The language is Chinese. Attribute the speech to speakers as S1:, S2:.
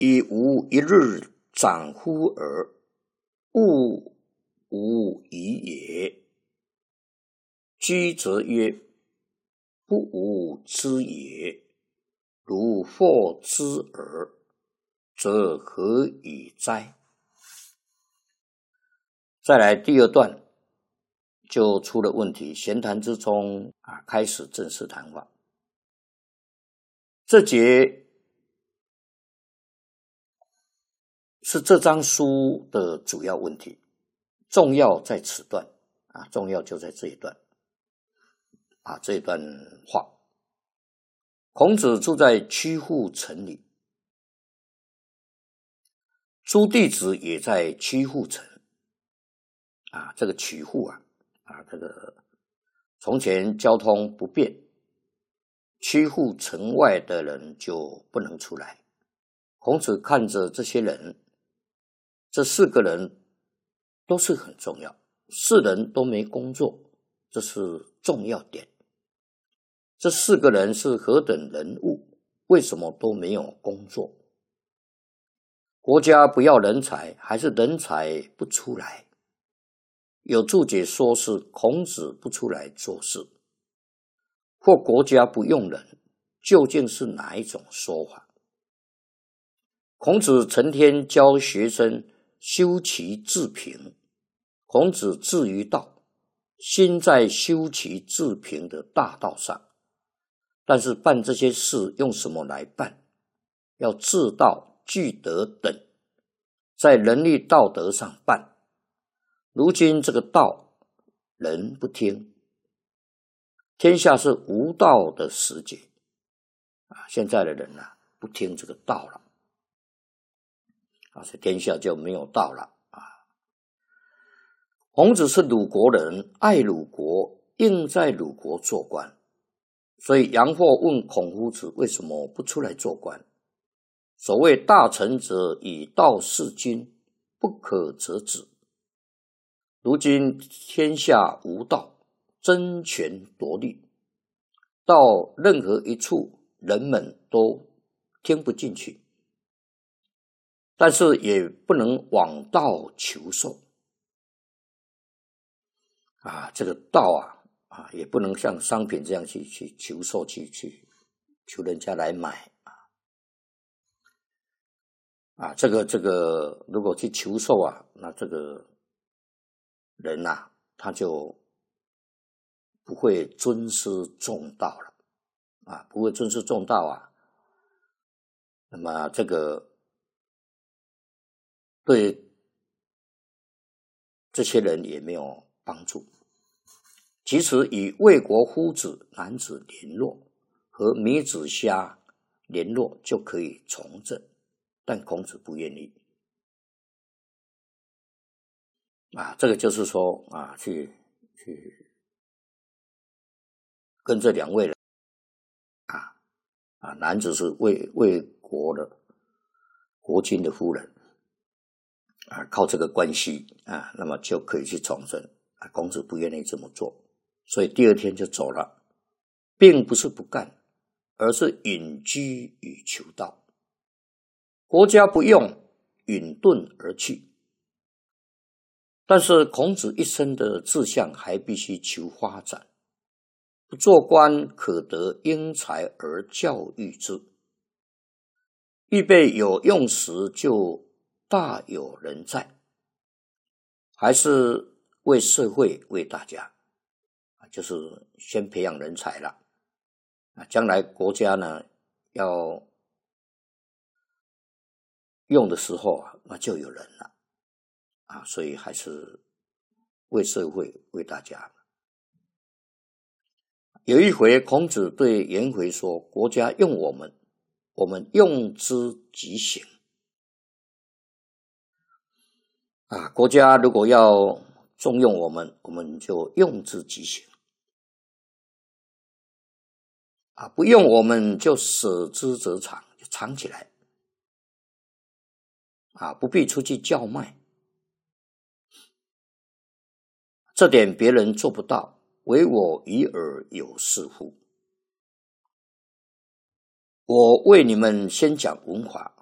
S1: 以无一日长乎尔，物无遗也。居则曰：不吾知也。如获之耳，则何以哉？再来第二段就出了问题，闲谈之中开始正式谈话。这节是这章书的主要问题，重要在此段重要就在这一段这一段话。孔子住在曲阜城里，诸弟子也在曲阜城这个曲阜这个从前交通不便，曲阜城外的人就不能出来。孔子看着这些人，这4个人都是很重要，4人都没工作，这是重要点。这4个人是何等人物，为什么都没有工作？国家不要人才，还是人才不出来？有注解说是孔子不出来做事，或国家不用人，究竟是哪一种说法？孔子成天教学生修齐治平，孔子志于道，心在修齐治平的大道上，但是办这些事用什么来办？要治道具德等，在人力道德上办。如今这个道人不听，天下是无道的时节现在的人不听这个道了所以天下就没有道了孔子是鲁国人，爱鲁国，应在鲁国做官，所以杨霍问孔夫子为什么不出来做官？所谓大成者以道事君，不可则止。如今天下无道，争权夺利，到任何一处人们都听不进去，但是也不能枉道求售这个道也不能像商品这样去求售，去求人家来买这个如果去求售那这个人他就不会尊师重道了不会尊师重道那么这个对这些人也没有帮助。即使与魏国夫子男子联络，和米子虾联络就可以从政，但孔子不愿意这个就是说去跟这2位人男子是魏国的国君的夫人靠这个关系那么就可以去从政孔子不愿意这么做，所以第2天就走了，并不是不干，而是隐居以求道。国家不用，隐遁而去。但是孔子一生的志向还必须求发展，不做官可得英才而教育之，预备有用时就大有人在，还是为社会为大家就是先培养人才了将来国家呢要用的时候那就有人了所以还是为社会为大家。有一回孔子对颜回说，国家用我们，我们用之即行国家如果要重用我们，我们就用之即行不用我们就舍之则藏，就藏起来不必出去叫卖。这点别人做不到，唯我一尔有是乎？我为你们先讲文法，